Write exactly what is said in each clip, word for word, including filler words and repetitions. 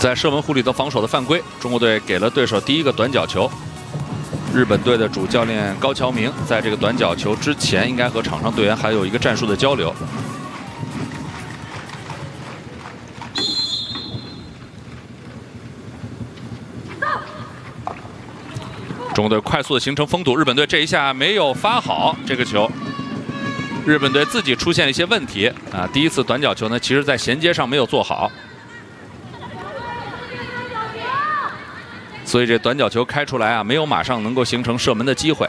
在射门护理的防守的犯规，中国队给了对手第一个短角球。日本队的主教练高桥明在这个短角球之前，应该和场上队员还有一个战术的交流。中国队快速的形成封堵，日本队这一下没有发好这个球。 日本队自己出现了一些问题啊！第一次短角球呢，其实在衔接上没有做好，所以这短角球开出来啊，没有马上能够形成射门的机会。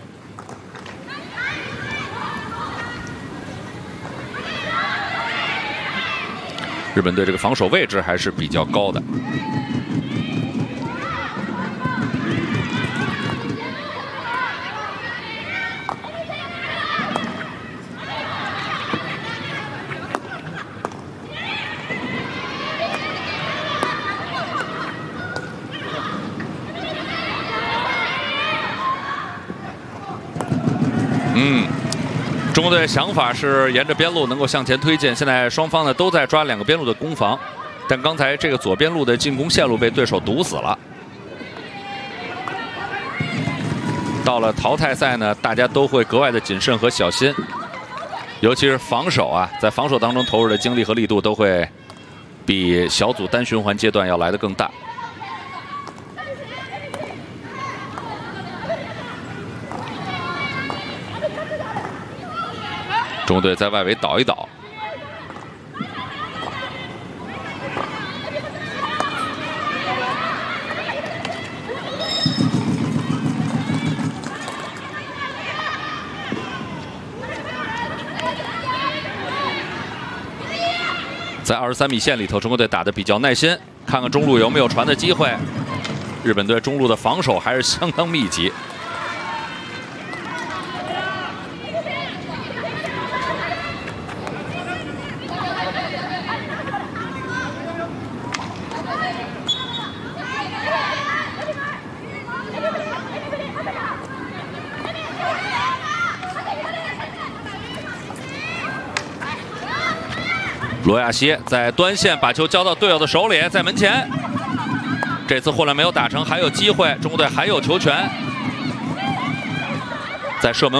日本队这个防守位置还是比较高的。 嗯，中国队的想法是沿着边路能够向前推进。现在双方呢都在抓两个边路的攻防，但刚才这个左边路的进攻线路被对手堵死了。到了淘汰赛呢，大家都会格外的谨慎和小心，尤其是防守啊，在防守当中投入的精力和力度都会比小组单循环阶段要来得更大。 中国队在外围倒一倒，在二十三米线里头，中国队打得比较耐心，看看中路有没有传的机会。日本队中路的防守还是相当密集。 罗亚西在端线把球交到队友的手里，在门前。这次混乱没有打成，还有机会，中国队还有球权，在射门。